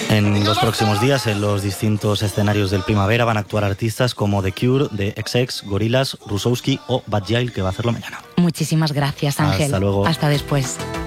En los próximos días, en los distintos escenarios del Primavera, van a actuar artistas como The Cure, The XX, Gorillaz, Rusowski o Bad Gyal, que va a hacerlo mañana. Muchísimas gracias, Ángel. Hasta luego. Hasta después.